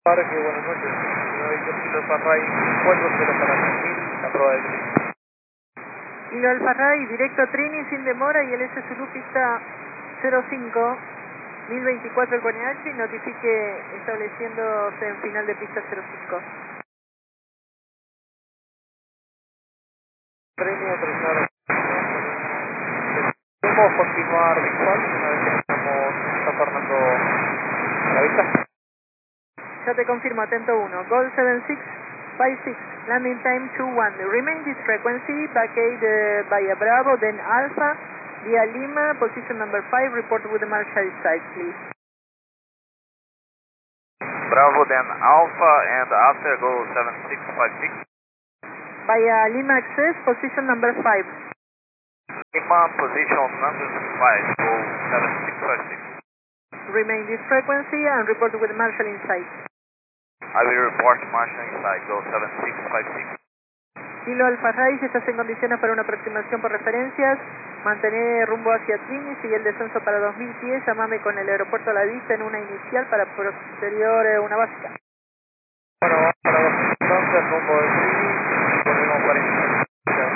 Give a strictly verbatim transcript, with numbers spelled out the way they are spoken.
Parque, buenas noches. Señor Víctor Kilo Alfa Ray, cuatro cero para tres mil, la prueba de Trini. Kilo Alfa Ray, directo a Trini sin demora y el S Zulu pista cero cinco, mil veinticuatro el Guaneachi, notifique estableciéndose en final de pista cero cinco. Trini autorizado. Podemos continuar visual una vez que estamos San Fernando a la vista. Ya te confirmo, atento uno. Gold seven six five six, landing time two one. Remain this frequency, vacate uh, via Bravo, then Alpha, via Lima, position number five, report with the Marshall side, please. Bravo, then Alpha, and after go seven six five six. Via Lima access, position number five. Lima, position number five, go seven six five six. Remain this frequency and report with Marshall inside. I will report Marshall inside, go seven six five six. Kilo Alfa Ray, si estás en condiciones para una aproximación por referencias, mantener rumbo hacia Trini, sigue el descenso para dos mil pies, llámame con el aeropuerto a la vista en una inicial para posterior eh, una básica. Bueno, vamos para dos mil entonces, rumbo de Trini, volvemos para iniciar.